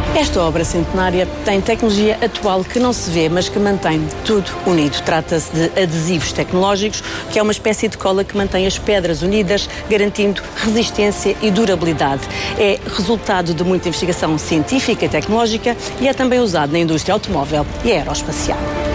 Esta obra centenária tem tecnologia atual que não se vê, mas que mantém tudo unido. Trata-se de adesivos tecnológicos, que é uma espécie de cola que mantém as pedras unidas, garantindo resistência e durabilidade. É resultado de muita investigação científica e tecnológica e é também usado na indústria automóvel e aeroespacial.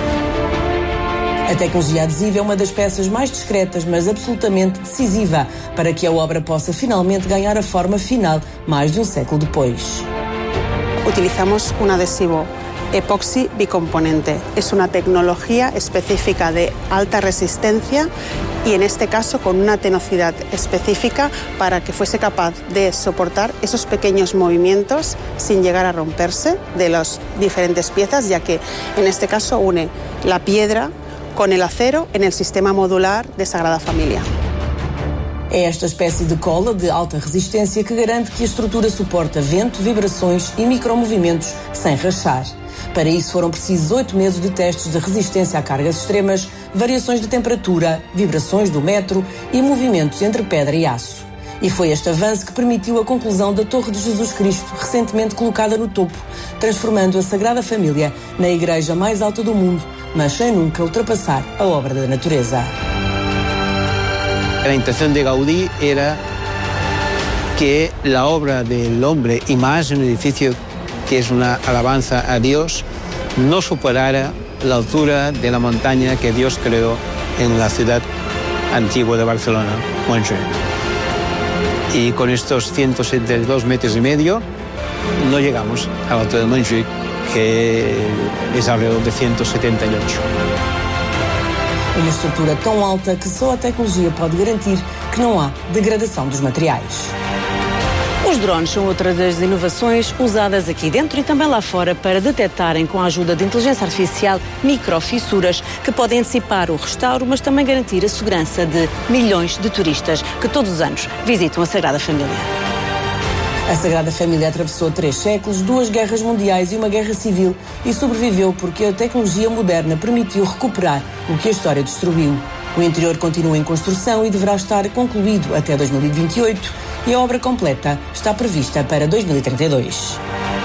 A tecnologia adesiva é uma das peças mais discretas, mas absolutamente decisiva, para que a obra possa finalmente ganhar a forma final, mais de um século depois. Utilizamos un adhesivo epoxi bicomponente. Es una tecnología específica de alta resistencia y en este caso con una tenacidad específica para que fuese capaz de soportar esos pequeños movimientos sin llegar a romperse de las diferentes piezas, ya que en este caso une la piedra con el acero en el sistema modular de Sagrada Família. É esta espécie de cola de alta resistência que garante que a estrutura suporta vento, vibrações e micromovimentos sem rachar. Para isso foram precisos 8 meses de testes de resistência a cargas extremas, variações de temperatura, vibrações do metro e movimentos entre pedra e aço. E foi este avanço que permitiu a conclusão da Torre de Jesus Cristo, recentemente colocada no topo, transformando a Sagrada Família na igreja mais alta do mundo, mas sem nunca ultrapassar a obra da natureza. La intención de Gaudí era que la obra del hombre, y más en un edificio que es una alabanza a Dios, no superara la altura de la montaña que Dios creó en la ciudad antigua de Barcelona, Montjuïc. Y con estos 172 metros y medio no llegamos a la altura de Montjuïc, que es alrededor de 178. Uma estrutura tão alta que só a tecnologia pode garantir que não há degradação dos materiais. Os drones são outra das inovações usadas aqui dentro e também lá fora para detectarem, com a ajuda de inteligência artificial, microfissuras que podem antecipar o restauro, mas também garantir a segurança de milhões de turistas que todos os anos visitam a Sagrada Família. A Sagrada Família atravessou 3 séculos, 2 guerras mundiais e uma guerra civil e sobreviveu porque a tecnologia moderna permitiu recuperar o que a história destruiu. O interior continua em construção e deverá estar concluído até 2028 e a obra completa está prevista para 2032.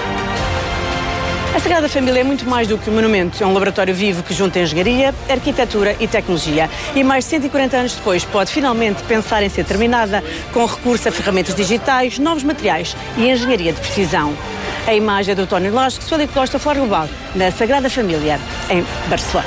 A Sagrada Família é muito mais do que um monumento. É um laboratório vivo que junta engenharia, arquitetura e tecnologia. E mais de 140 anos depois pode finalmente pensar em ser terminada com recurso a ferramentas digitais, novos materiais e engenharia de precisão. A imagem é do António Lasco, Sueli Costa, Flor Global, na Sagrada Família, em Barcelona.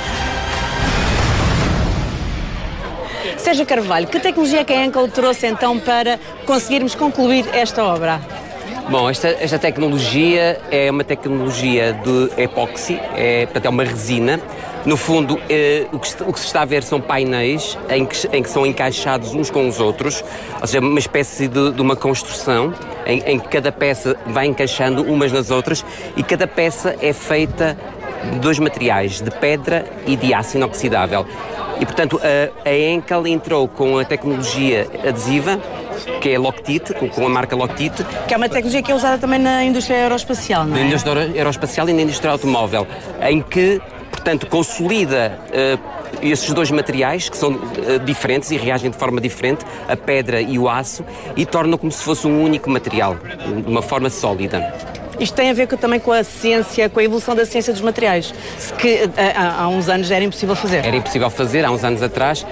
Sérgio Carvalho, que tecnologia que a Henkel trouxe então para conseguirmos concluir esta obra? Bom, esta tecnologia é uma tecnologia de epóxi, portanto é uma resina. No fundo, o que se está a ver são painéis em que são encaixados uns com os outros, ou seja, uma espécie de uma construção em que cada peça vai encaixando umas nas outras e cada peça é feita de 2 materiais, de pedra e de aço inoxidável. E, portanto, a Henkel entrou com a tecnologia adesiva, que é Loctite, com a marca Loctite. Que é uma tecnologia que é usada também na indústria aeroespacial, não é? Na indústria aeroespacial e na indústria automóvel, em que, portanto, consolida esses 2 materiais, que são diferentes e reagem de forma diferente, a pedra e o aço, e torna como se fosse um único material, de uma forma sólida. Isto tem a ver também com a ciência, com a evolução da ciência dos materiais, que há uns anos era impossível fazer. Era impossível fazer, há uns anos atrás.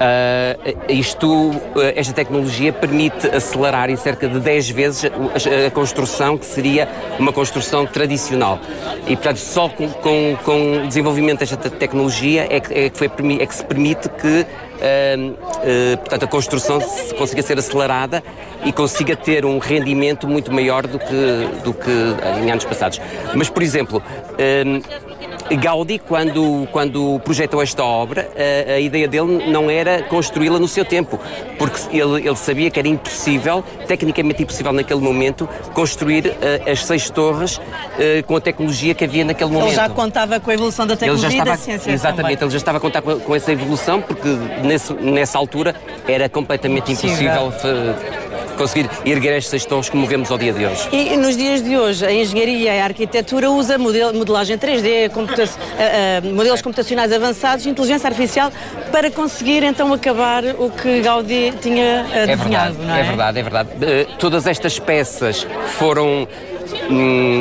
Esta tecnologia permite acelerar em cerca de 10 vezes a construção, que seria uma construção tradicional. E, portanto, só com o desenvolvimento desta tecnologia é que se permite que portanto, a construção consiga ser acelerada e consiga ter um rendimento muito maior do que em anos passados. Mas, por exemplo, Gaudí, quando projetou esta obra, a ideia dele não era construí-la no seu tempo, porque ele sabia que era impossível, tecnicamente impossível naquele momento, construir as 6 torres com a tecnologia que havia naquele momento. Ele já contava com a evolução da tecnologia e da ciência. Exatamente, também. ele já estava a contar com essa evolução, porque nessa altura era completamente impossível conseguir erguer estas 6 torres como vemos ao dia de hoje. E nos dias de hoje, a engenharia e a arquitetura usa modelagem 3D, modelos computacionais avançados, inteligência artificial, para conseguir então acabar o que Gaudí tinha desenhado, não é? É verdade. Todas estas peças foram